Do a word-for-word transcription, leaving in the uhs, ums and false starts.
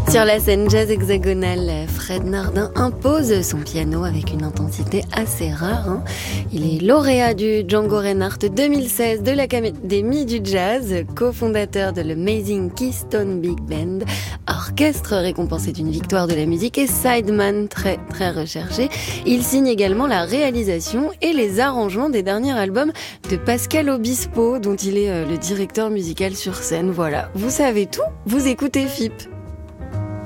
Sur la scène jazz hexagonale, Fred Nardin impose son piano avec une intensité assez rare. Hein. Il est lauréat du Django Reinhardt deux mille seize de l'Académie du Jazz, cofondateur de l'Amazing Keystone Big Band, orchestre récompensé d'une victoire de la musique et sideman très très recherché. Il signe également la réalisation et les arrangements des derniers albums de Pascal Obispo, dont il est le directeur musical sur scène. Voilà, vous savez tout, vous écoutez F I P.